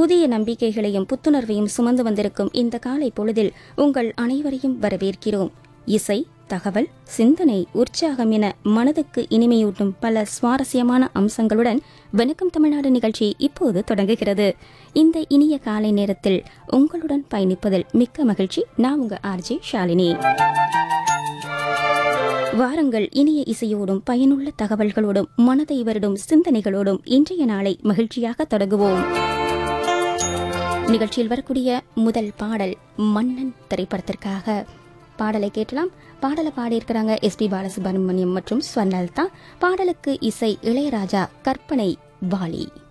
புதிய நம்பிக்கைகளையும் புத்துணர்வையும் சுமந்து வந்திருக்கும் இந்த காலை பொழுதில் உங்கள் அனைவரையும் வரவேற்கிறோம். இசை, தகவல், சிந்தனை, உற்சாகம் என மனதுக்கு இனிமையூட்டும் பல சுவாரஸ்யமான அம்சங்களுடன் வணக்கம் தமிழ்நாடு நிகழ்ச்சி இப்போது தொடங்குகிறது. இந்த இனிய காலை நேரத்தில் உங்களுடன் பயணிப்பதில் மிக்க மகிழ்ச்சி. நான் உங்க ஆர்ஜே ஷாலினி. வாரங்கள் இனிய இசையோடும் பயனுள்ள தகவல்களோடும் மனதை வருடும் சிந்தனைகளோடும் இன்றைய நாளை மகிழ்ச்சியாக தொடங்குவோம். நிகழ்ச்சியில் வரக்கூடிய முதல் பாடல் மன்னன் திரைப்படத்திற்காக. பாடலை கேட்கலாம். பாடலை பாடியிருக்கிறாங்க எஸ்பி பாலசுப்ரமணியம் மற்றும் ஸ்வர்ணலதா. பாடலுக்கு இசை இளையராஜா, கற்பனை வாலி.